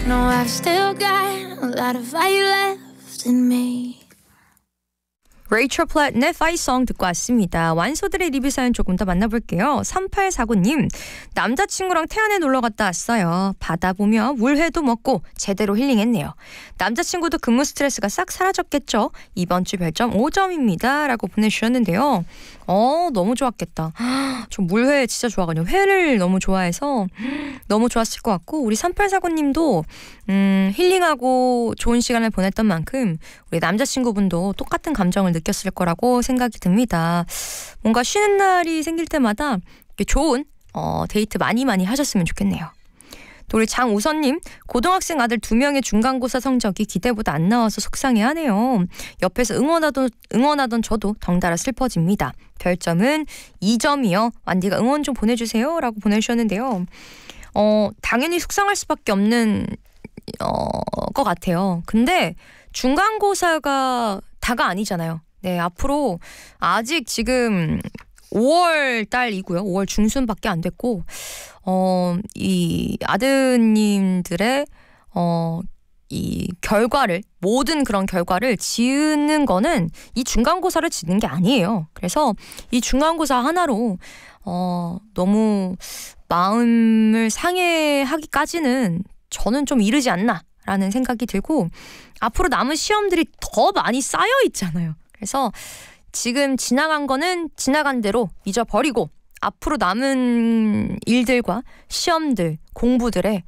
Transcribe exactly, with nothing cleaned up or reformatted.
No, I've still got a lot of fire left in me. 레이첼 플랫의 파이송 듣고 왔습니다. 완소들의 리뷰 사연 조금 더 만나볼게요. 삼팔사구 님, 남자친구랑 태안에 놀러 갔다 왔어요. 바다 보며 물회도 먹고 제대로 힐링했네요. 남자친구도 근무 스트레스가 싹 사라졌겠죠? 이번 주 별점 오 점입니다. 라고 보내주셨는데요. 어, 너무 좋았겠다. 저 물회 진짜 좋아하거든요. 회를 너무 좋아해서 너무 좋았을 것 같고, 우리 삼팔사구 님도 음, 힐링하고 좋은 시간을 보냈던 만큼 우리 남자친구분도 똑같은 감정을 느꼈을 거라고 생각이 듭니다. 뭔가 쉬는 날이 생길 때마다 좋은 어, 데이트 많이 많이 하셨으면 좋겠네요. 또 우리 장우선님, 고등학생 아들 두 명의 중간고사 성적이 기대보다 안 나와서 속상해하네요. 옆에서 응원하던, 응원하던 저도 덩달아 슬퍼집니다. 별점은 이 점이요. 완디가 응원 좀 보내주세요. 라고 보내주셨는데요. 어, 당연히 속상할 수밖에 없는 어, 것 같아요. 근데 중간고사가 다가 아니잖아요. 네, 앞으로 아직 지금 오월 달이고요. 오월 중순밖에 안 됐고, 어, 이 아드님들의 어, 이 결과를, 모든 그런 결과를 지우는 거는 이 중간고사를 지는 게 아니에요. 그래서 이 중간고사 하나로 어, 너무 마음을 상해하기까지는 저는 좀 이르지 않나라는 생각이 들고, 앞으로 남은 시험들이 더 많이 쌓여 있잖아요. 그래서 지금 지나간 거는 지나간 대로 잊어버리고 앞으로 남은 일들과 시험들, 공부들에